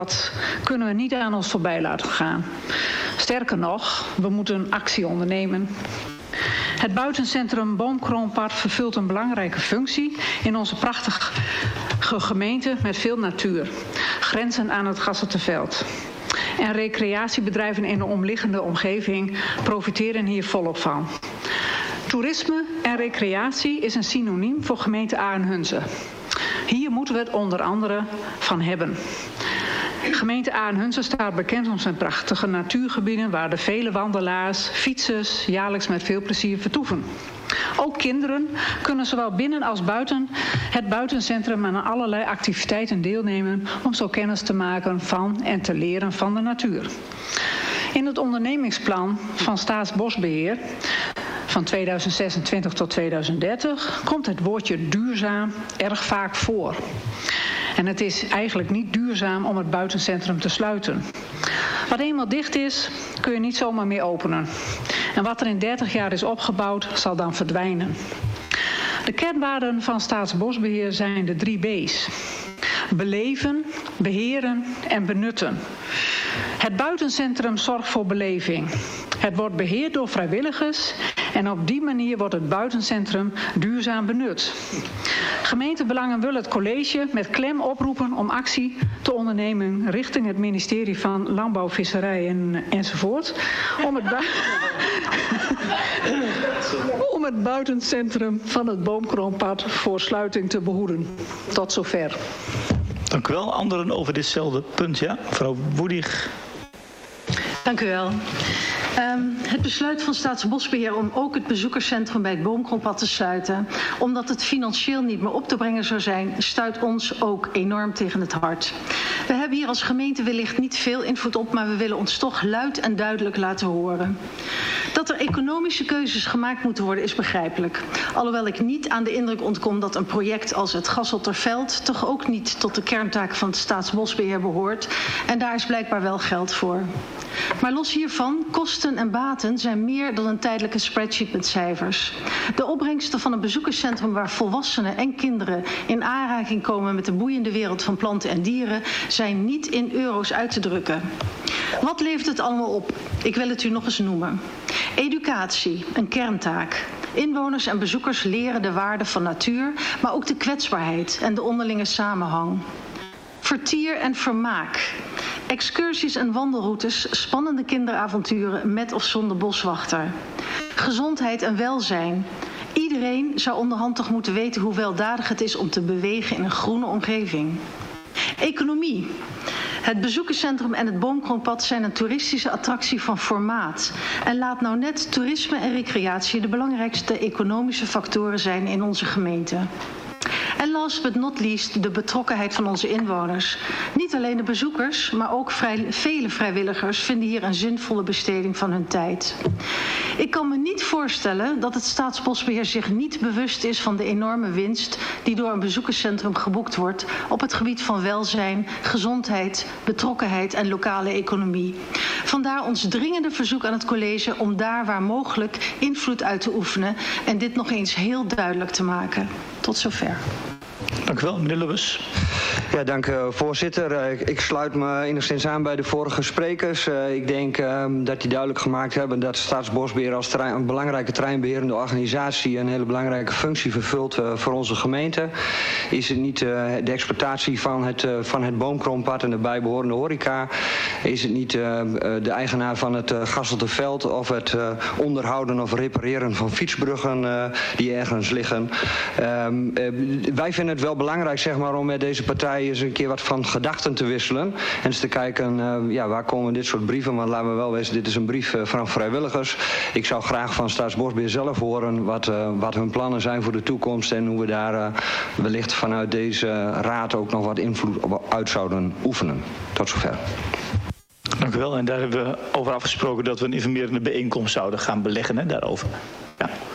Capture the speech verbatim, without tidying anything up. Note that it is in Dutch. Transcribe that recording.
Dat kunnen we niet aan ons voorbij laten gaan. Sterker nog, we moeten actie ondernemen. Het buitencentrum Boomkroonpad vervult een belangrijke functie in onze prachtige gemeente met veel natuur. Grenzen aan het Gasselterveld. En recreatiebedrijven in de omliggende omgeving profiteren hier volop van. Toerisme en recreatie is een synoniem voor gemeente Aarn-Hunze. Hier moeten we het onder andere van hebben. Gemeente Aarn-Hunze staat bekend om zijn prachtige natuurgebieden waar de vele wandelaars, fietsers jaarlijks met veel plezier vertoeven. Ook kinderen kunnen zowel binnen als buiten het buitencentrum aan allerlei activiteiten deelnemen om zo kennis te maken van en te leren van de natuur. In het ondernemingsplan van Staatsbosbeheer van tweeduizend zesentwintig tot tweeduizend dertig komt het woordje duurzaam erg vaak voor. En het is eigenlijk niet duurzaam om het buitencentrum te sluiten. Wat eenmaal dicht is, kun je niet zomaar meer openen. En wat er in dertig jaar is opgebouwd, zal dan verdwijnen. De kernwaarden van Staatsbosbeheer zijn de drie B's. Beleven, beheren en benutten. Het buitencentrum zorgt voor beleving. Het wordt beheerd door vrijwilligers en op die manier wordt het buitencentrum duurzaam benut. Gemeentebelangen wil het college met klem oproepen om actie te ondernemen richting het ministerie van Landbouw, Visserij en, enzovoort. Om het, bu- om het buitencentrum van het Boomkroonpad voor sluiting te behoeden. Tot zover. Dank u wel. Anderen over ditzelfde punt, ja? Mevrouw Woedig. Dank u wel. Um, het besluit van Staatsbosbeheer om ook het bezoekerscentrum bij het Boomkroonpad te sluiten, omdat het financieel niet meer op te brengen zou zijn, stuit ons ook enorm tegen het hart. We hebben hier als gemeente wellicht niet veel invloed op, maar we willen ons toch luid en duidelijk laten horen. Dat er economische keuzes gemaakt moeten worden is begrijpelijk. Alhoewel ik niet aan de indruk ontkom dat een project als het Gasselterveld toch ook niet tot de kerntaak van het Staatsbosbeheer behoort. En daar is blijkbaar wel geld voor. Maar los hiervan, kosten en baten zijn meer dan een tijdelijke spreadsheet met cijfers. De opbrengsten van een bezoekerscentrum waar volwassenen en kinderen in aanraking komen met de boeiende wereld van planten en dieren zijn niet in euro's uit te drukken. Wat levert het allemaal op? Ik wil het u nog eens noemen. Educatie, een kerntaak. Inwoners en bezoekers leren de waarde van natuur, maar ook de kwetsbaarheid en de onderlinge samenhang. Vertier en vermaak. Excursies en wandelroutes, spannende kinderavonturen met of zonder boswachter. Gezondheid en welzijn. Iedereen zou onderhand toch moeten weten hoe weldadig het is om te bewegen in een groene omgeving. Economie. Het bezoekerscentrum en het Boomkroonpad zijn een toeristische attractie van formaat. En laat nou net toerisme en recreatie de belangrijkste economische factoren zijn in onze gemeente. En last but not least de betrokkenheid van onze inwoners. Niet alleen de bezoekers, maar ook vrij, vele vrijwilligers vinden hier een zinvolle besteding van hun tijd. Ik kan me niet voorstellen dat het Staatsbosbeheer zich niet bewust is van de enorme winst die door een bezoekerscentrum geboekt wordt op het gebied van welzijn, gezondheid, betrokkenheid en lokale economie. Vandaar ons dringende verzoek aan het college om daar waar mogelijk invloed uit te oefenen en dit nog eens heel duidelijk te maken. Tot zover. Dank u wel, meneer Lubbers. Ja, dank u, voorzitter. Uh, ik sluit me enigszins aan bij de vorige sprekers. Uh, ik denk uh, dat die duidelijk gemaakt hebben dat Staatsbosbeheer als terrein, een belangrijke terreinbeherende organisatie een hele belangrijke functie vervult uh, voor onze gemeente. Is het niet uh, de exploitatie van het, uh, van het Boomkroonpad en de bijbehorende horeca? Is het niet uh, de eigenaar van het uh, Gasselterveld of het uh, onderhouden of repareren van fietsbruggen uh, die ergens liggen? Um, uh, wij vinden het wel belangrijk, zeg maar, om met deze partij eens een keer wat van gedachten te wisselen. En eens te kijken, uh, ja, waar komen dit soort brieven? Want laten we wel weten, dit is een brief uh, van vrijwilligers. Ik zou graag van Staatsbosbeheer zelf horen wat, uh, wat hun plannen zijn voor de toekomst en hoe we daar uh, wellicht vanuit deze raad ook nog wat invloed uit zouden oefenen. Tot zover. Dank u wel. En daar hebben we over afgesproken dat we een informerende bijeenkomst zouden gaan beleggen, hè, daarover. Ja.